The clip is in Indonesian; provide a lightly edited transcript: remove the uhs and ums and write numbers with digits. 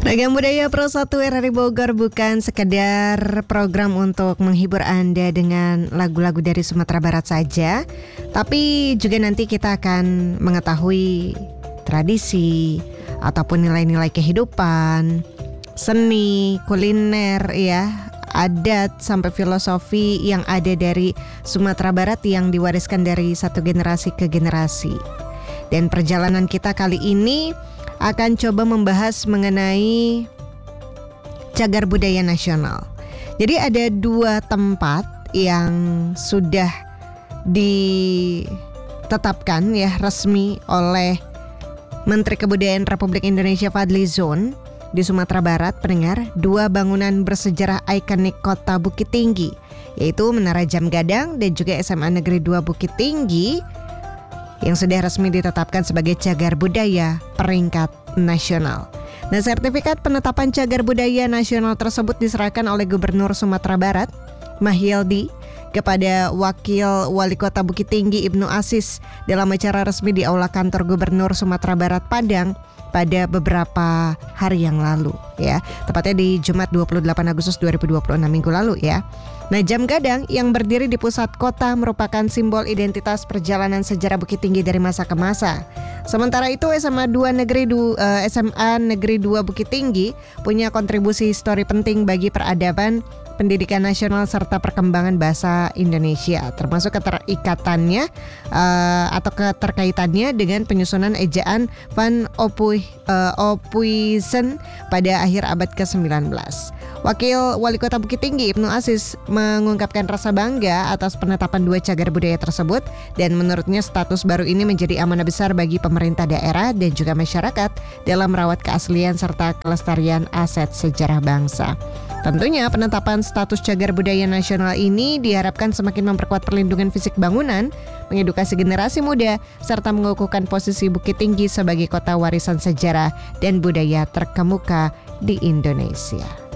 Ragam Budaya Pro 1 RRI Bogor bukan sekedar program untuk menghibur Anda dengan lagu-lagu dari Sumatera Barat saja, tapi juga nanti kita akan mengetahui tradisi ataupun nilai-nilai kehidupan, seni, kuliner, ya, adat sampai filosofi yang ada dari Sumatera Barat yang diwariskan dari satu generasi ke generasi. Dan perjalanan kita kali ini akan coba membahas mengenai cagar budaya nasional. Jadi ada dua tempat yang sudah ditetapkan ya resmi oleh Menteri Kebudayaan Republik Indonesia Fadlizon di Sumatera Barat, pendengar, dua bangunan bersejarah ikonik Kota Bukit Tinggi, yaitu Menara Jam Gadang dan juga SMA Negeri 2 Bukit Tinggi yang sudah resmi ditetapkan sebagai cagar budaya peringkat nasional. Nah, sertifikat penetapan cagar budaya nasional tersebut diserahkan oleh Gubernur Sumatera Barat, Mahyildi, kepada Wakil Wali Kota Bukit Tinggi Ibnu Aziz dalam acara resmi di Aula Kantor Gubernur Sumatera Barat Padang pada beberapa hari yang lalu, ya, tepatnya di Jumat 28 Agustus 2026 minggu lalu, ya. Nah, Jam Gadang yang berdiri di pusat kota merupakan simbol identitas perjalanan sejarah Bukit Tinggi dari masa ke masa. Sementara itu SMA Negeri 2 Bukit Tinggi punya kontribusi histori penting bagi peradaban, pendidikan nasional serta perkembangan bahasa Indonesia, termasuk keterikatannya atau keterkaitannya dengan penyusunan ejaan Van Ophuijsen pada akhir abad ke-19. Wakil Wali Kota Bukit Tinggi Ibnu Aziz mengungkapkan rasa bangga atas penetapan dua cagar budaya tersebut dan menurutnya status baru ini menjadi amanah besar bagi pemerintah daerah dan juga masyarakat dalam merawat keaslian serta kelestarian aset sejarah bangsa. Tentunya penetapan status cagar budaya nasional ini diharapkan semakin memperkuat perlindungan fisik bangunan, mengedukasi generasi muda, serta mengukuhkan posisi Bukit Tinggi sebagai kota warisan sejarah dan budaya terkemuka di Indonesia.